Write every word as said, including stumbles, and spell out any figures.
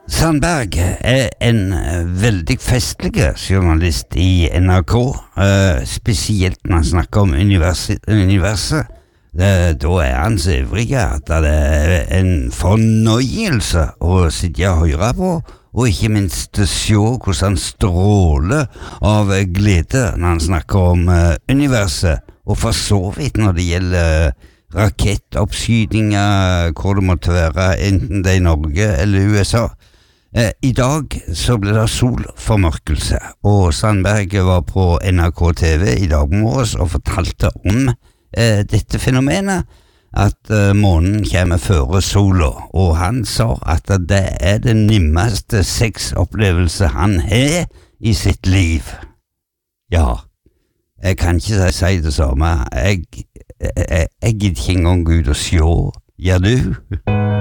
Sandberg er en veldig festlig journalist i N R K, uh, spesielt når han snakker om universet. universet. Det, da er han så ivrig at det er en fornøyelse å sitte og høre på, og ikke minst se hvordan han stråler av glede når han snakker om uh, universet, og for så vidt når det gjelder rakettoppskytinger, hvor det måtte være, enten det er i Norge eller U S A. Eh, I dag så ble det solformørkelse, og Sandberg var på N R K T V i dag morges og fortalte om eh, dette fenomenet, at eh, månen kommer før sola, og han sa at det er den nimmeste sexopplevelse han har i sitt liv. Ja, jeg kan ikke si det samme, jeg, jeg, jeg gidder ikke engang gå ut og sjå, gjør du?